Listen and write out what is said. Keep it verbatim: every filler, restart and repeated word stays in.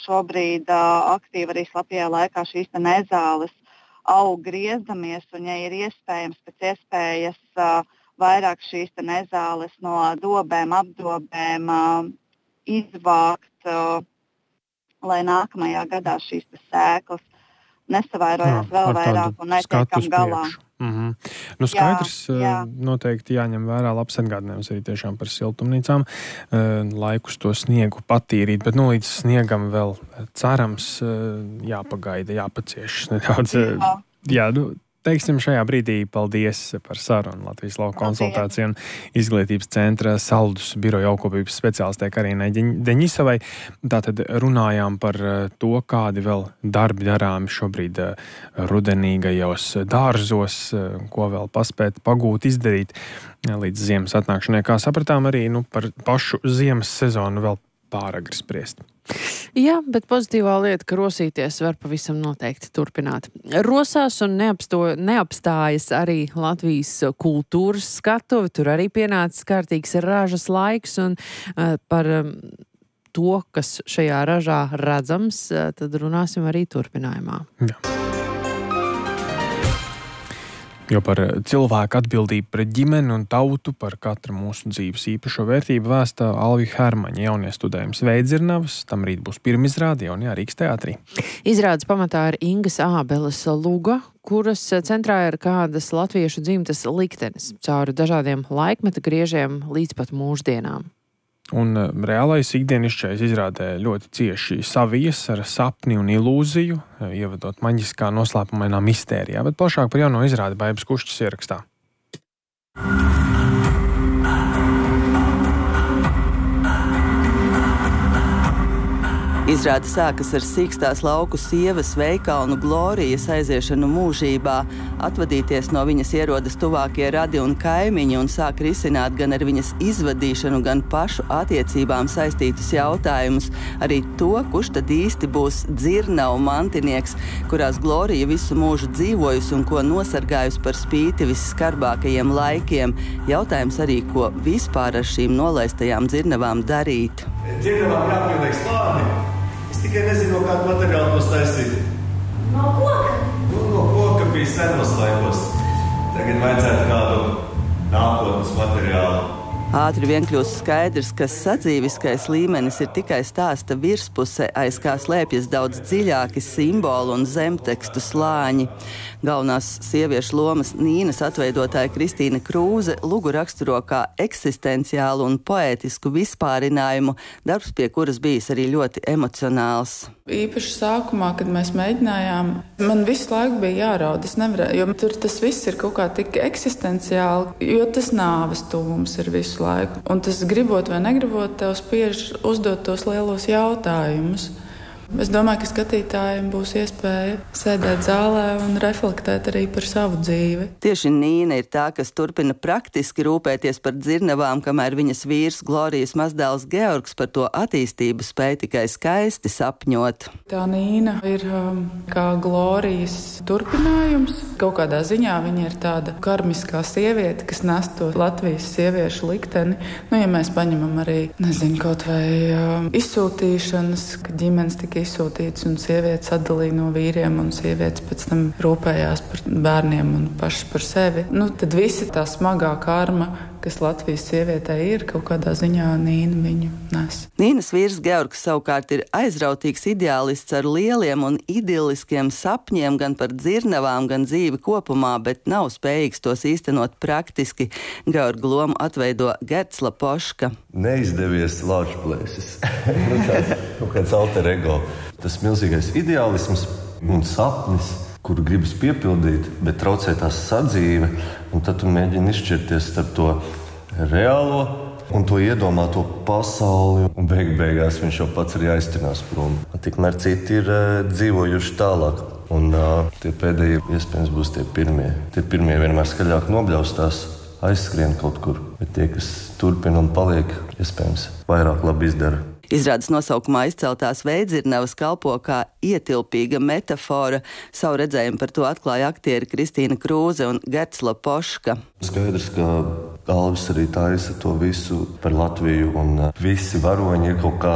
šobrīd uh, aktīvi arī slapjajā laikā šīs nezāles aug griezdamies, un ja ir iespējams pēc iespējas uh, vairāk šīs nezāles no dobēm, apdobēm uh, izvākt, uh, lai nākamajā gadā šīs sēklas nesavairojās Jā, vēl vairāk un netiekam galā. Mm-hmm. Nu, skaidrs, jā, jā. noteikti jāņem vērā labs atgādinājums arī tiešām par siltumnīcām, laikus to sniegu patīrīt, bet nu, līdz sniegam vēl cerams jāpagaida, jāpacieš nedaudz. Jā, jā nu, teiksim šajā brīdī paldies par sarunu Latvijas Lauku konsultāciju un izglītības centra Saldus biroja augkopības speciālistei Karinai Deņisovai. Tātad runājām par to, kādi vēl darbi darāmi šobrīd rudenīgajos dārzos, ko vēl paspēt pagūt, izdarīt līdz ziemas atnākšanai. Kā sapratām, arī nu, par pašu ziemas sezonu vēl pāragri spriest. Jā, bet pozitīvā lieta, ka rosīties var pavisam noteikti turpināt. Rosās un neapsto, neapstājas arī Latvijas kultūras skatuve. Tur arī pienācis kārtīgs ražas laiks, un uh, par um, to, kas šajā ražā redzams, uh, tad runāsim arī turpinājumā. Jā. Jo par cilvēku atbildību pret ģimeni un tautu, par katru mūsu dzīves īpašo vērtību vēsta Alvija Hermaņa jaunie studējums Veidzirnavas. Tam rīt būs pirmizrāde jaunajā Rīgas teātrī. Izrādes pamatā ir Ingas Ābeles Luga, kuras centrā ir kādas latviešu dzimtes liktenes cauri dažādiem laikmeta griežiem līdz pat mūsdienām. Un reālais ikdienišķais izrādē ļoti cieši savijas ar sapni un ilūziju, ievadot maģiskā noslēpumainā mistērijā, bet plašāk par jauno izrādi Baibas Kušķas ierakstā. Izrāde sākas ar Sīkstās lauku sievas Veikalnu Glorijas aiziešanu mūžībā. Atvadīties no viņas ierodas tuvākie radi un kaimiņi un sāk risināt gan ar viņas izvadīšanu, gan pašu attiecībām saistītus jautājumus. Arī to, kurš tad īsti būs Dzirnavu mantinieks, kurās Glorija visu mūžu dzīvojusi un ko nosargājusi par spīti visskarbākajiem laikiem. Jautājums arī, ko vispār ar šīm nolaistajām Dzirnavām darīt. Dzirnavām jāpieliek slāni. Es tikai nezinu, no kādu materiālu tos taisīt. No koka? Nu, no koka bija senos laikos. Tagad vajadzētu kādu nākotnes materiālu. Ātri vien kļūst skaidrs, ka sadzīviskais līmenis ir tikai stāsta virspuse, aiz kā slēpjas daudz dziļāki simbolu un zemtekstu slāņi. Galvenās sieviešu lomas Nīnas atveidotāja Kristīna Krūze Lugu raksturo kā eksistenciālu un poētisku vispārinājumu, darbs pie kuras bijis arī ļoti emocionāls. Īpaši sākumā, kad mēs mēģinājām, man visu laiku bija jāraud, es nevarēju, jo tur tas viss ir kaut kā tik eksistenciāli, jo tas nāves tuvums ir visu laiku. Un tas gribot vai negribot, tev spiež uzdot tos lielos jautājumus. Es domāju, ka skatītājiem būs iespēja sēdēt zālē un reflektēt arī par savu dzīvi. Tieši Nīna ir tā, kas turpina praktiski rūpēties par Dzirnavām, kamēr viņas vīrs Glorijas mazdēls Georgs par to attīstību spēj tikai skaisti sapņot. Tā Nīna ir um, kā Glorijas turpinājums. Kaut kādā ziņā viņa ir tāda karmiskā sieviete, kas nes to Latvijas sieviešu likteni. Nu, ja mēs paņemam arī, nezinu, kaut vai um, izsūtīšanas, ka ģimenes tika izsūtīts un sievietes atdalīja no vīriem un sievietes pēc tam rūpējās par bērniem un pašas par sevi. Nu, tad visi tā smagā karma, kas Latvijas sievietei ir, kaut kādā ziņā Nīna viņu nes. Nīnas vīrs Georgs savukārt ir aizrautīgs ideālists ar lieliem un idilliskiem sapņiem gan par Dzirnavām, gan dzīvi kopumā, bet nav spējīgs tos īstenot praktiski. Georga lomu atveido Gerts Lapoška. Neizdevies Laučplēsis. Kaut kāds alter ego. Tas milzīgais ideālisms un sapnis, kuru gribas piepildīt, bet traucē tās sadzīve, un tad tu mēģini izšķirties starp to reālo un to iedomāto pasauli, un beig beigās viņš jau pats arī aiztinās prom. Tikmēr citi ir uh, dzīvojuši tālāk, un uh, tie pēdējie iespējams būs tie pirmie. Tie pirmie vienmēr skaļāk nobļaustās, aizskrien kaut kur, bet tie, kas turpina un paliek, iespējams vairāk labi izdara. Izrādes nosaukumā izceltās Veidzirnavas kalpo kā ietilpīga metafora. Savu redzējumu par to atklāja aktieri Kristīna Krūze un Gerts Lapoška. Skaidrs, ka Alvis arī taisa to visu par Latviju, un visi varoņi ir kaut kā